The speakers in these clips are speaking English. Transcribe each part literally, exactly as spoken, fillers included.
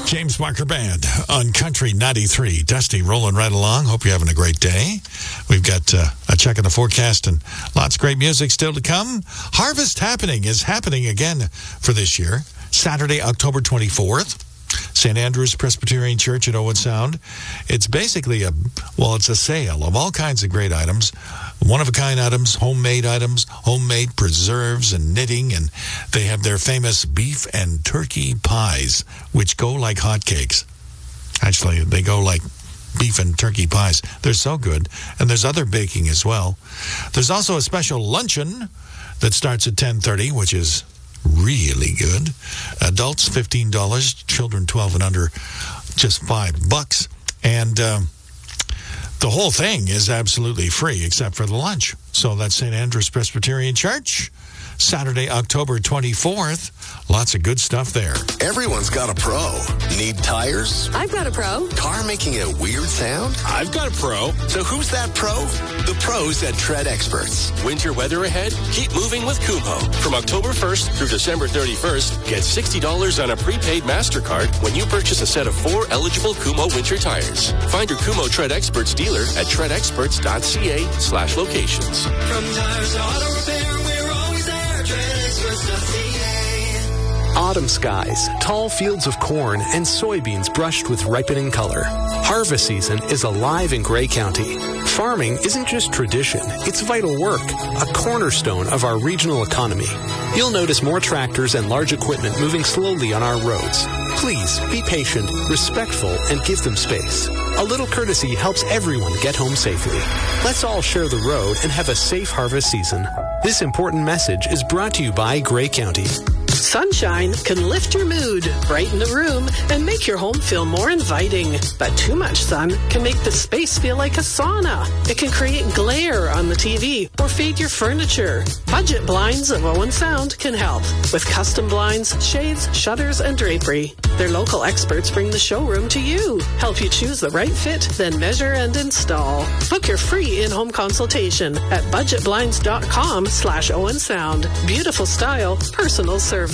James Barker Band on Country ninety-three. Dusty rolling right along. Hope you're having a great day. We've got uh, a check of the forecast and lots of great music still to come. Harvest Happening is happening again for this year. Saturday, October twenty-fourth. Saint Andrew's Presbyterian Church at Owen Sound. It's basically a, well, it's a sale of all kinds of great items. One-of-a-kind items, homemade items, homemade preserves and knitting, and they have their famous beef and turkey pies, which go like hotcakes. Actually, they go like beef and turkey pies. They're so good, and there's other baking as well. There's also a special luncheon that starts at ten thirty, which is really good. Adults, fifteen dollars. Children, twelve and under, just five bucks. And um, the whole thing is absolutely free except for the lunch. So that's Saint Andrew's Presbyterian Church, Saturday, October twenty-fourth. Lots of good stuff there. Everyone's got a pro. Need tires? I've got a pro. Car making a weird sound? I've got a pro. So who's that pro? The pros at Tread Experts. Winter weather ahead? Keep moving with Kumho. From October first through December thirty-first, get sixty dollars on a prepaid MasterCard when you purchase a set of four eligible Kumho winter tires. Find your Kumho Tread Experts dealer at treadexperts.ca slash locations. From tires to auto repair, we're always there. tread experts dot c a. Autumn skies, tall fields of corn, and soybeans brushed with ripening color. Harvest season is alive in Grey County. Farming isn't just tradition, it's vital work, a cornerstone of our regional economy. You'll notice more tractors and large equipment moving slowly on our roads. Please be patient, respectful, and give them space. A little courtesy helps everyone get home safely. Let's all share the road and have a safe harvest season. This important message is brought to you by Grey County. Sunshine can lift your mood, brighten the room, and make your home feel more inviting. But too much sun can make the space feel like a sauna. It can create glare on the T V or fade your furniture. Budget Blinds of Owen Sound can help with custom blinds, shades, shutters, and drapery. Their local experts bring the showroom to you, help you choose the right fit, then measure and install. Book your free in-home consultation at budgetblinds.com slash Owen Sound. Beautiful style, personal service.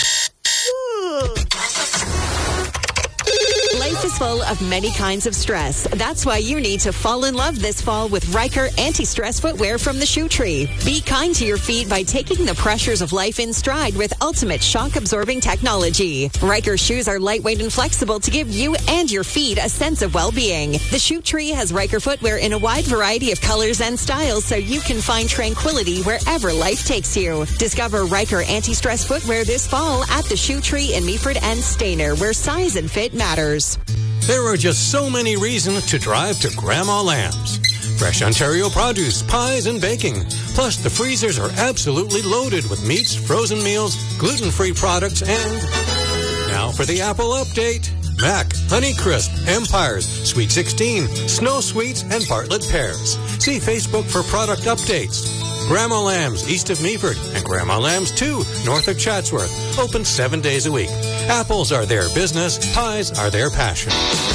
Life is full of many kinds of stress. That's why you need to fall in love this fall with Riker anti-stress footwear from the Shoe Tree. Be kind to your feet by taking the pressures of life in stride with ultimate shock-absorbing technology. Riker shoes are lightweight and flexible to give you and your feet a sense of well-being. The Shoe Tree has Riker footwear in a wide variety of colors and styles so you can find tranquility wherever life takes you. Discover Riker anti-stress footwear this fall at the Shoe Tree in Meaford and Stayner, where size and fit matters. There are just so many reasons to drive to Grandma Lamb's. Fresh Ontario produce, pies, and baking. Plus, the freezers are absolutely loaded with meats, frozen meals, gluten-free products, and... Now for the Apple update. Mac, Honeycrisp, Empires, Sweet sixteen, Snow Sweets, and Bartlett Pears. See Facebook for product updates. Grandma Lamb's east of Meaford and Grandma Lamb's two north of Chatsworth. Open seven days a week. Apples are their business. Pies are their passion.